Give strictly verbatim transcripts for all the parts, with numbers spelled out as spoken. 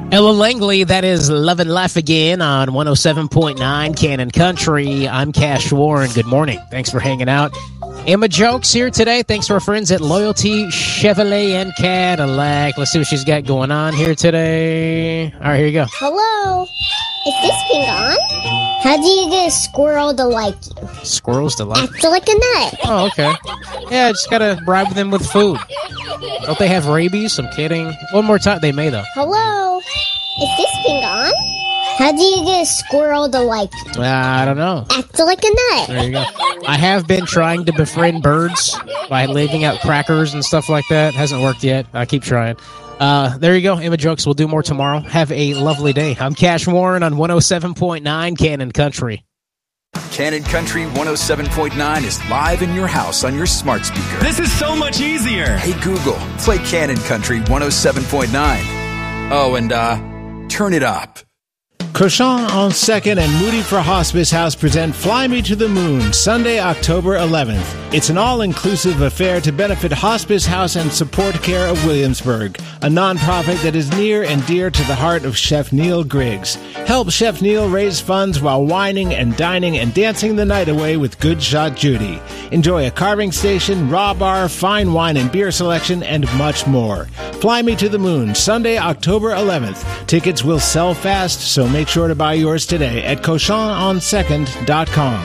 Ella Langley, that is Love and Laugh Again on one oh seven point nine Cannon Country. I'm Cash Warren. Good morning. Thanks for hanging out. Emma Jokes here today. Thanks to our friends at Loyalty Chevrolet and Cadillac. Let's see what she's got going on here today. All right, here you go. Hello. Is this thing on? How do you get a squirrel to like you? Squirrels to like? Act like a nut. Oh, okay. Yeah, just gotta bribe them with food. Don't they have rabies? I'm kidding. One more time. They may, though. Hello. Is this thing on? How do you get a squirrel to like you? Uh, I don't know. Act like a nut. There you go. I have been trying to befriend birds by leaving out crackers and stuff like that. Hasn't worked yet. I keep trying. Uh, there you go. Emma Jokes. We'll do more tomorrow. Have a lovely day. I'm Cash Warren on one oh seven point nine Cannon Country. Cannon Country one oh seven point nine is live in your house on your smart speaker. This is so much easier. Hey, Google, play Cannon Country one oh seven point nine. Oh, and, uh, turn it up. Cochon on Second and Moody for Hospice House present Fly Me to the Moon, Sunday, October eleventh. It's an all-inclusive affair to benefit Hospice House and Support Care of Williamsburg, a nonprofit that is near and dear to the heart of Chef Neil Griggs. Help Chef Neil raise funds while wining and dining and dancing the night away with Good Shot Judy. Enjoy a carving station, raw bar, fine wine and beer selection, and much more. Fly Me to the Moon, Sunday, October eleventh. Tickets will sell fast, so make sure to buy yours today at cochon on second dot com.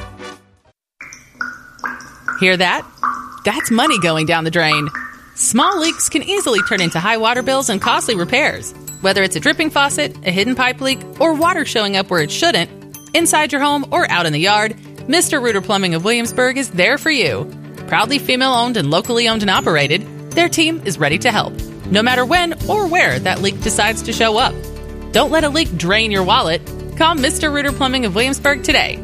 Hear that? That's money going down the drain. Small leaks can easily turn into high water bills and costly repairs. Whether it's a dripping faucet, a hidden pipe leak, or water showing up where it shouldn't, inside your home or out in the yard, Mister Rooter Plumbing of Williamsburg is there for you. Proudly female-owned and locally owned and operated, their team is ready to help, no matter when or where that leak decides to show up. Don't let a leak drain your wallet. Call Mister Rooter Plumbing of Williamsburg today.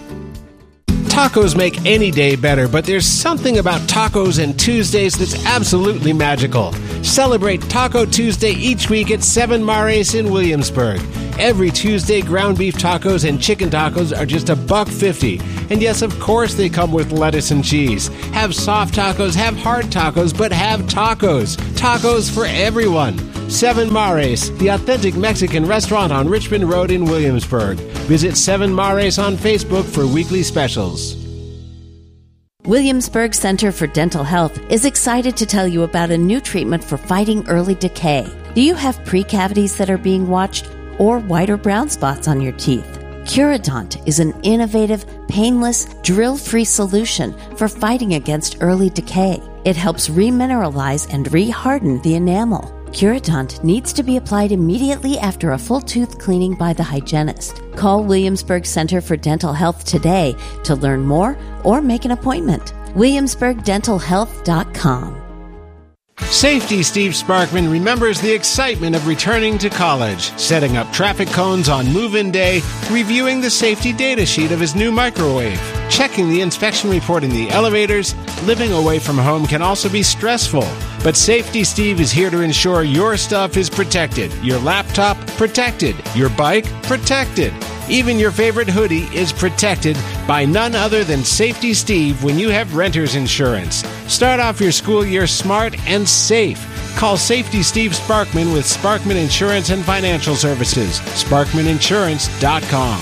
Tacos make any day better, but there's something about tacos and Tuesdays that's absolutely magical. Celebrate Taco Tuesday each week at Seven Mares in Williamsburg. Every Tuesday, ground beef tacos and chicken tacos are just a buck fifty. And yes, of course, they come with lettuce and cheese. Have soft tacos, have hard tacos, but have tacos. Tacos for everyone. Seven Mares, the authentic Mexican restaurant on Richmond Road in Williamsburg. Visit Seven Mares on Facebook for weekly specials. Williamsburg Center for Dental Health is excited to tell you about a new treatment for fighting early decay. Do you have precavities that are being watched or white or brown spots on your teeth? Curodont is an innovative, painless, drill-free solution for fighting against early decay. It helps remineralize and reharden the enamel. Curodont needs to be applied immediately after a full tooth cleaning by the hygienist. Call Williamsburg Center for Dental Health today to learn more or make an appointment. williamsburg dental health dot com. Safety Steve Sparkman remembers the excitement of returning to college, setting up traffic cones on move-in day, reviewing the safety data sheet of his new microwave, checking the inspection report in the elevators. Living away from home can also be stressful, but Safety Steve is here to ensure your stuff is protected. Your laptop, protected. Your bike, protected. Even your favorite hoodie is protected by none other than Safety Steve when you have renter's insurance. Start off your school year smart and safe. Call Safety Steve Sparkman with Sparkman Insurance and Financial Services. Sparkman Insurance dot com.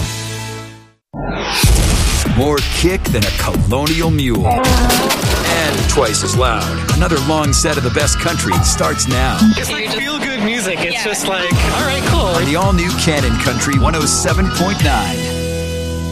More kick than a colonial mule. And twice as loud. Another long set of the best country starts now. It's like feel-good music. It's yeah. just like, all right, cool. The all-new Cannon Country one oh seven point nine.